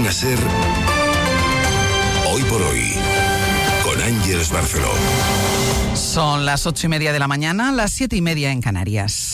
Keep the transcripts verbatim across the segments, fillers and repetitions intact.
Cadena SER, Hoy por Hoy, con Ángeles Barceló. Son las ocho y media de la mañana, las siete y media en Canarias.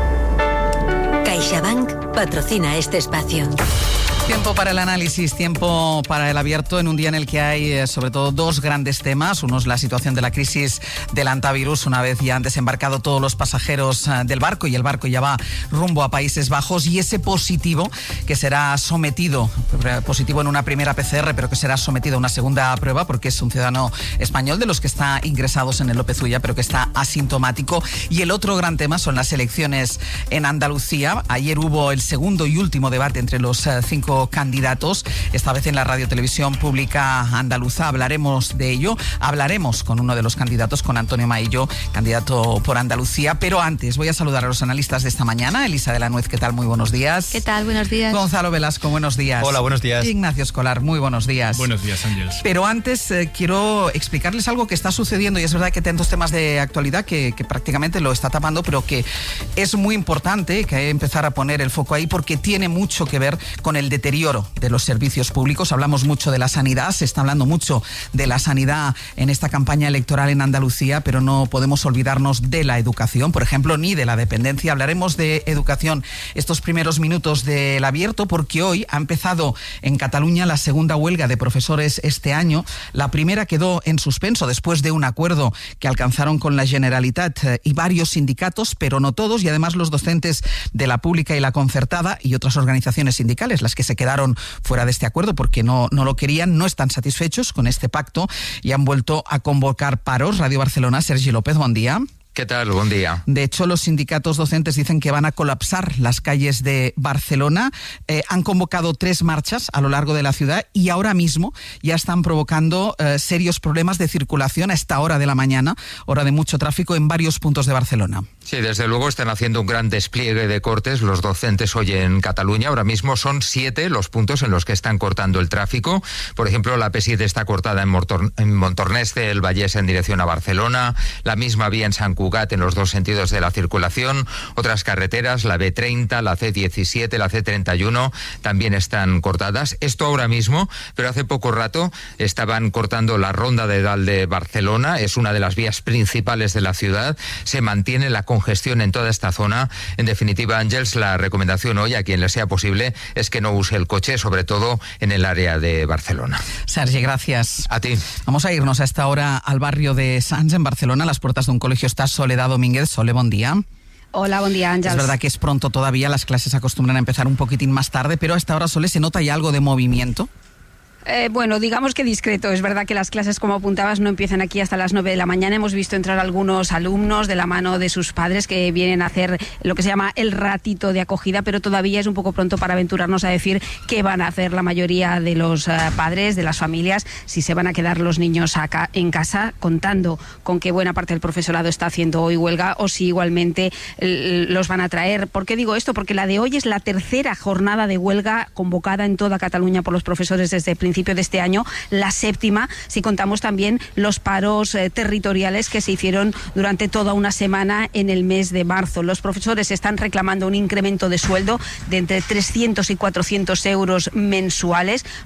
CaixaBank patrocina este espacio. Tiempo para el análisis, tiempo para el abierto en un día en el que hay eh, sobre todo dos grandes temas. Uno es la situación de la crisis del hantavirus, una vez ya han desembarcado todos los pasajeros eh, del barco y el barco ya va rumbo a Países Bajos, y ese positivo que será sometido, positivo en una primera P C R, pero que será sometido a una segunda prueba porque es un ciudadano español de los que está ingresados en el López Ulla, pero que está asintomático. Y el otro gran tema son las elecciones en Andalucía. Ayer hubo el segundo y último debate entre los eh, cinco candidatos, esta vez en la Radio Televisión Pública Andaluza. Hablaremos de ello, hablaremos con uno de los candidatos, con Antonio Maillo, candidato por Andalucía, pero antes voy a saludar a los analistas de esta mañana. Elisa de la Nuez, ¿qué tal? Muy buenos días. ¿Qué tal? Buenos días. Gonzalo Velasco, buenos días. Hola, buenos días. Ignacio Escolar, muy buenos días. Buenos días, Ángeles. Pero antes eh, quiero explicarles algo que está sucediendo, y es verdad que tantos temas de actualidad que, que prácticamente lo está tapando, pero que es muy importante que hay que empezar a poner el foco ahí porque tiene mucho que ver con el deterioro de los servicios públicos. Hablamos mucho de la sanidad, se está hablando mucho de la sanidad en esta campaña electoral en Andalucía, pero no podemos olvidarnos de la educación, por ejemplo, ni de la dependencia. Hablaremos de educación estos primeros minutos del abierto, porque hoy ha empezado en Cataluña la segunda huelga de profesores este año. La primera quedó en suspenso después de un acuerdo que alcanzaron con la Generalitat y varios sindicatos, pero no todos, y además los docentes de la pública y la concertada y otras organizaciones sindicales, las que se quedaron fuera de este acuerdo porque no, no lo querían, no están satisfechos con este pacto y han vuelto a convocar paros. Radio Barcelona, Sergi López, buen día. ¿Qué tal? Buen día. De hecho, los sindicatos docentes dicen que van a colapsar las calles de Barcelona. Eh, han convocado tres marchas a lo largo de la ciudad y ahora mismo ya están provocando eh, serios problemas de circulación a esta hora de la mañana, hora de mucho tráfico en varios puntos de Barcelona. Sí, desde luego están haciendo un gran despliegue de cortes los docentes hoy en Cataluña. Ahora mismo son siete los puntos en los que están cortando el tráfico. Por ejemplo, la P siete está cortada en, Mortor- en Montornès del Vallès en dirección a Barcelona, la misma vía en San Cugat en los dos sentidos de la circulación. Otras carreteras, la B treinta, la C diecisiete, la C treinta y uno, también están cortadas. Esto ahora mismo, pero hace poco rato estaban cortando la Ronda de Dalt de Barcelona. Es una de las vías principales de la ciudad. Se mantiene la congestión en toda esta zona. En definitiva, Ángels, la recomendación hoy a quien le sea posible es que no use el coche, sobre todo en el área de Barcelona. Sergi, gracias. A ti. Vamos a irnos a esta hora al barrio de Sants, en Barcelona. A las puertas de un colegio está Soledad Domínguez. Sole, buen día. Hola, buen día, Ángels. Es verdad que es pronto todavía, las clases acostumbran a empezar un poquitín más tarde, pero a esta hora, Sole, ¿se nota ya algo de movimiento? Eh, bueno, digamos que discreto. Es verdad que las clases, como apuntabas, no empiezan aquí hasta las nueve de la mañana. Hemos visto entrar algunos alumnos de la mano de sus padres que vienen a hacer lo que se llama el ratito de acogida, pero todavía es un poco pronto para aventurarnos a decir qué van a hacer la mayoría de los uh, padres, de las familias, si se van a quedar los niños acá en casa, contando con que buena parte del profesorado está haciendo hoy huelga, o si igualmente l- los van a traer. ¿Por qué digo esto? Porque la de hoy es la tercera jornada de huelga convocada en toda Cataluña por los profesores desde el principio de este año, la séptima, si contamos también los paros eh, territoriales que se hicieron durante toda una semana en el mes de marzo. Los profesores están reclamando un incremento de sueldo de entre trescientos y cuatrocientos euros mensuales.